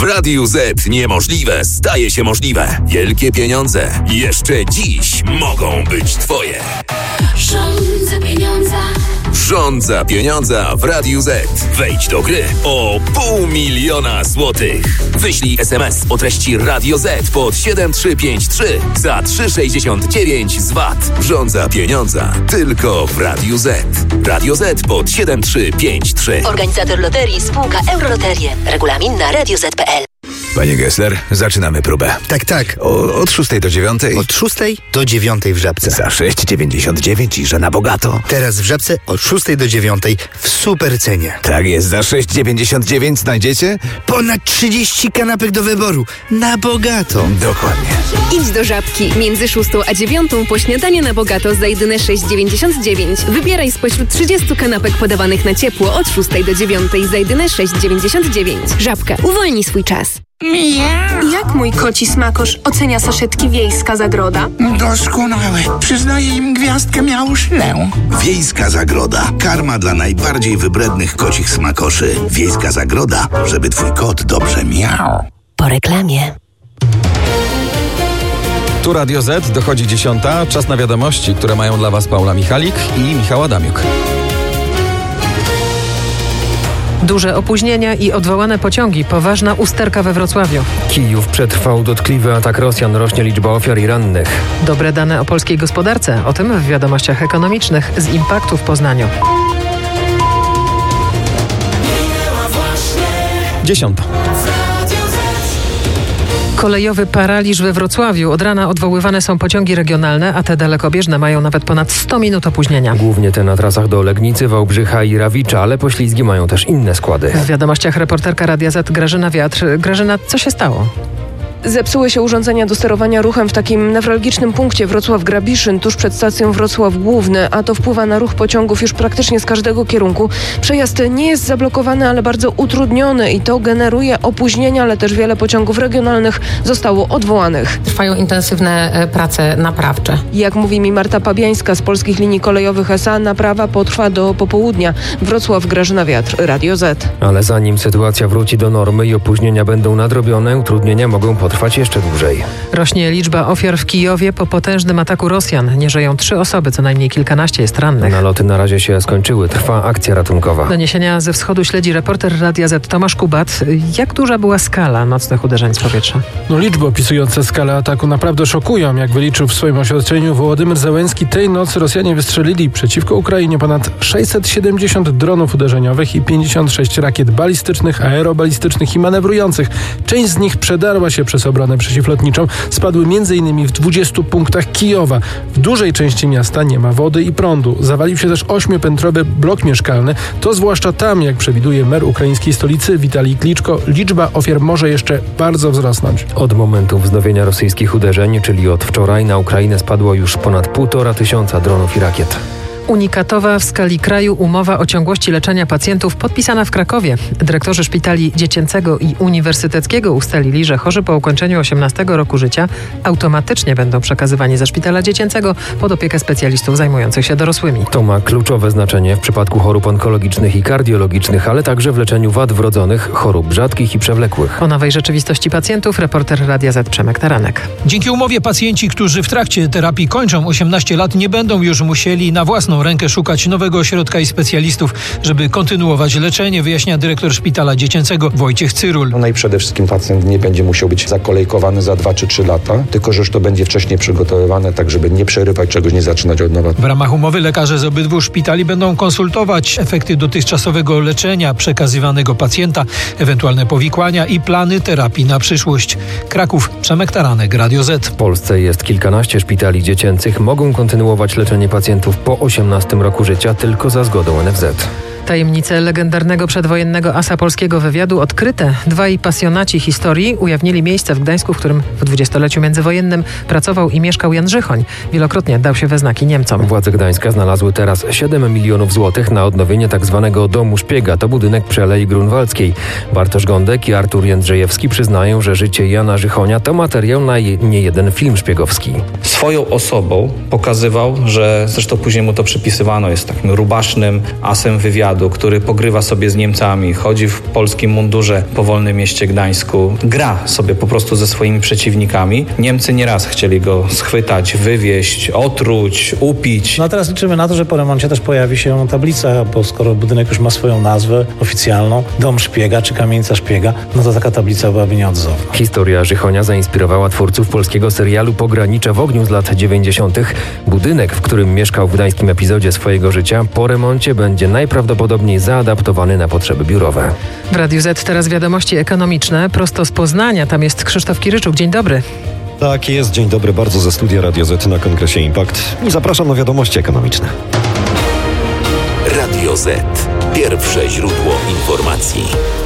W Radiu Z niemożliwe staje się możliwe. Wielkie pieniądze jeszcze dziś mogą być twoje. Rządza pieniądza. Rządza pieniądza w Radiu Z. Wejdź do gry o 500 000 złotych. Wyślij SMS o treści Radio Z pod 7353 za 3,69 z VAT. Rządza pieniądza tylko w Radiu Z. Radio Z pod 7353. Organizator loterii spółka Euroloterie. Regulamin na radioz.pl. Panie Gessler, zaczynamy próbę. Tak. Od 6 do 9. Od 6 do 9 w Żabce. Za 6,99 i że na bogato. Teraz w Żabce od 6 do 9 w super cenie. Tak jest, za 6,99 znajdziecie? Ponad 30 kanapek do wyboru. Na bogato. Dokładnie. Idź do Żabki. Między 6 a 9 po śniadanie na bogato za jedyne 6,99. Wybieraj spośród 30 kanapek podawanych na ciepło od 6 do 9 za jedyne 6,99. Żabka. Uwolnij swój czas. Jak mój koci smakosz ocenia saszetki Wiejska Zagroda? Doskonałe. Przyznaję im gwiazdkę miałuszlę. Wiejska Zagroda. Karma dla najbardziej wybrednych kocich smakoszy. Wiejska Zagroda, żeby twój kot dobrze miał. Po reklamie. Tu Radio Z, dochodzi 10. Czas na wiadomości, które mają dla Was Paula Michalik i Michał Adamiuk. Duże opóźnienia i odwołane pociągi. Poważna usterka we Wrocławiu. Kijów przetrwał dotkliwy atak Rosjan. Rośnie liczba ofiar i rannych. Dobre dane o polskiej gospodarce. O tym w wiadomościach ekonomicznych z Impaktu w Poznaniu. 10. Kolejowy paraliż we Wrocławiu. Od rana odwoływane są pociągi regionalne, a te dalekobieżne mają nawet ponad 100 minut opóźnienia. Głównie te na trasach do Legnicy, Wałbrzycha i Rawicza, ale poślizgi mają też inne składy. W wiadomościach reporterka Radia Z Grażyna Wiatr. Grażyna, co się stało? Zepsuły się urządzenia do sterowania ruchem w takim newralgicznym punkcie Wrocław-Grabiszyn, tuż przed stacją Wrocław Główny, a to wpływa na ruch pociągów już praktycznie z każdego kierunku. Przejazd nie jest zablokowany, ale bardzo utrudniony i to generuje opóźnienia, ale też wiele pociągów regionalnych zostało odwołanych. Trwają intensywne prace naprawcze. Jak mówi mi Marta Pabiańska z Polskich Linii Kolejowych S.A., naprawa potrwa do popołudnia. Wrocław, Grażyna Wiatr, Radio Z. Ale zanim sytuacja wróci do normy i opóźnienia będą nadrobione, utrudnienia mogą potrwać jeszcze dłużej. Rośnie liczba ofiar w Kijowie po potężnym ataku Rosjan. Nie żyją 3 osoby, co najmniej kilkanaście jest rannych. Naloty na razie się skończyły. Trwa akcja ratunkowa. Doniesienia ze wschodu śledzi reporter Radia Z Tomasz Kubat. Jak duża była skala nocnych uderzeń z powietrza? Liczby opisujące skalę ataku naprawdę szokują. Jak wyliczył w swoim oświadczeniu Wołodymyr Zełenski, tej nocy Rosjanie wystrzelili przeciwko Ukrainie ponad 670 dronów uderzeniowych i 56 rakiet balistycznych, aerobalistycznych i manewrujących. Część z nich przedarła się przez obronę przeciwlotniczą. Spadły m.in. w 20 punktach Kijowa. W dużej części miasta nie ma wody i prądu. Zawalił się też 8-piętrowy blok mieszkalny. To zwłaszcza tam, jak przewiduje mer ukraińskiej stolicy Witalij Kliczko, liczba ofiar może jeszcze bardzo wzrosnąć. Od momentu wznowienia rosyjskich uderzeń, czyli od wczoraj, na Ukrainę spadło już ponad 1500 dronów i rakiet. Unikatowa w skali kraju umowa o ciągłości leczenia pacjentów podpisana w Krakowie. Dyrektorzy szpitali dziecięcego i uniwersyteckiego ustalili, że chorzy po ukończeniu 18 roku życia automatycznie będą przekazywani ze szpitala dziecięcego pod opiekę specjalistów zajmujących się dorosłymi. To ma kluczowe znaczenie w przypadku chorób onkologicznych i kardiologicznych, ale także w leczeniu wad wrodzonych, chorób rzadkich i przewlekłych. O nowej rzeczywistości pacjentów reporter Radia Z Przemek Taranek. Dzięki umowie pacjenci, którzy w trakcie terapii kończą 18 lat, nie będą już musieli na własną rękę szukać nowego ośrodka i specjalistów, żeby kontynuować leczenie, wyjaśnia dyrektor szpitala dziecięcego Wojciech Cyrul. No i przede wszystkim pacjent nie będzie musiał być zakolejkowany za 2 czy 3 lata, tylko że już to będzie wcześniej przygotowywane, tak żeby nie przerywać czegoś, nie zaczynać od nowa. W ramach umowy lekarze z obydwu szpitali będą konsultować efekty dotychczasowego leczenia przekazywanego pacjenta, ewentualne powikłania i plany terapii na przyszłość. Kraków, Przemek Taranek, Radio Z. W Polsce jest kilkanaście szpitali dziecięcych. Mogą kontynuować leczenie pacjentów po 18 roku życia tylko za zgodą NFZ. Tajemnice legendarnego przedwojennego asa polskiego wywiadu odkryte. 2 pasjonaci historii ujawnili miejsce w Gdańsku, w którym w dwudziestoleciu międzywojennym pracował i mieszkał Jan Żychoń. Wielokrotnie dał się we znaki Niemcom. Władze Gdańska znalazły teraz 7 milionów złotych na odnowienie tzw. domu szpiega. To budynek przy Alei Grunwaldzkiej. Bartosz Gądek i Artur Jędrzejewski przyznają, że życie Jana Żychonia to materiał na niejeden film szpiegowski. Swoją osobą pokazywał, że zresztą później mu to przypisywano, jest takim rubasznym asem wywiadu. wywiadu, który pogrywa sobie z Niemcami, chodzi w polskim mundurze po wolnym mieście Gdańsku, gra sobie po prostu ze swoimi przeciwnikami. Niemcy nieraz chcieli go schwytać, wywieźć, otruć, upić. No a teraz liczymy na to, że po remoncie też pojawi się tablica, bo skoro budynek już ma swoją nazwę oficjalną, Dom Szpiega czy Kamienica Szpiega, no to taka tablica byłaby nieodzowna. Historia Żychonia zainspirowała twórców polskiego serialu Pogranicze w ogniu z lat 90. Budynek, w którym mieszkał w gdańskim epizodzie swojego życia, po remoncie będzie najprawdopodobniej zaadaptowany na potrzeby biurowe. W Radiu Z teraz wiadomości ekonomiczne. Prosto z Poznania, tam jest Krzysztof Kiryczuk. Dzień dobry. Tak jest, dzień dobry bardzo ze studia Radio Z na Kongresie Impact i zapraszam na wiadomości ekonomiczne. Radio Z. Pierwsze źródło informacji.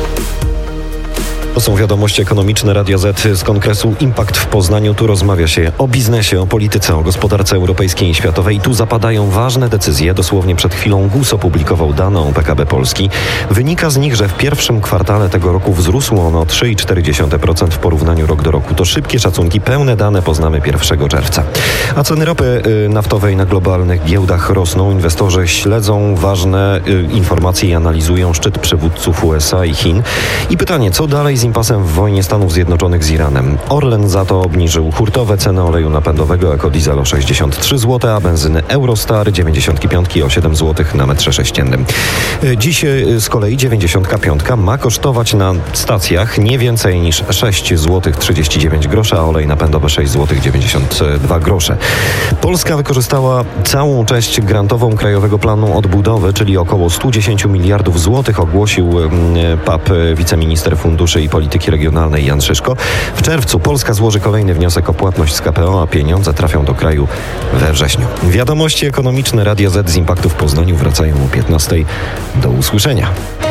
To są wiadomości ekonomiczne Radia Z z Kongresu Impact w Poznaniu. Tu rozmawia się o biznesie, o polityce, o gospodarce europejskiej i światowej. Tu zapadają ważne decyzje. Dosłownie przed chwilą GUS opublikował dane o PKB Polski. Wynika z nich, że w pierwszym kwartale tego roku wzrósło ono o 3,4% w porównaniu rok do roku. To szybkie szacunki, pełne dane poznamy 1 czerwca. A ceny ropy naftowej na globalnych giełdach rosną. Inwestorzy śledzą ważne informacje i analizują szczyt przywódców USA i Chin. I pytanie, co dalej z impasem w wojnie Stanów Zjednoczonych z Iranem? Orlen za to obniżył hurtowe ceny oleju napędowego ekodiesel o 63 zł, a benzyny Eurostar 95 o 7 zł na metrze sześciennym. Dziś z kolei 95 ma kosztować na stacjach nie więcej niż 6 zł 39 groszy, a olej napędowy 6 zł 92 grosze. Polska wykorzystała całą część grantową Krajowego Planu Odbudowy, czyli około 110 miliardów złotych, ogłosił PAP wiceminister funduszy i polityki regionalnej Jan Szyszko. W czerwcu Polska złoży kolejny wniosek o płatność z KPO, a pieniądze trafią do kraju we wrześniu. Wiadomości ekonomiczne Radia Z z Impaktu w Poznaniu wracają o 15. Do usłyszenia.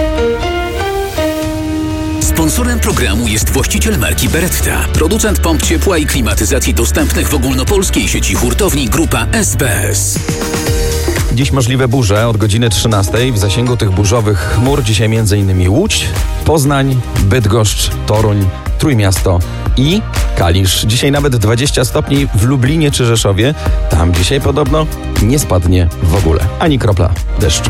Sponsorem programu jest właściciel marki Beretta, producent pomp ciepła i klimatyzacji dostępnych w ogólnopolskiej sieci hurtowni Grupa SBS. Dziś możliwe burze od godziny 13. W zasięgu tych burzowych chmur dzisiaj m.in. Łódź, Poznań, Bydgoszcz, Toruń, Trójmiasto i Kalisz. Dzisiaj nawet 20 stopni w Lublinie czy Rzeszowie. Tam dzisiaj podobno nie spadnie w ogóle ani kropla deszczu.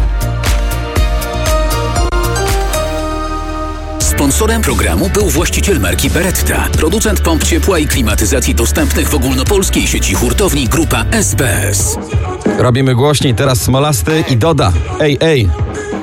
Sponsorem programu był właściciel marki Beretta, producent pomp ciepła i klimatyzacji dostępnych w ogólnopolskiej sieci hurtowni Grupa SBS. Robimy głośniej, teraz Smolasty i Doda. Ej, ej!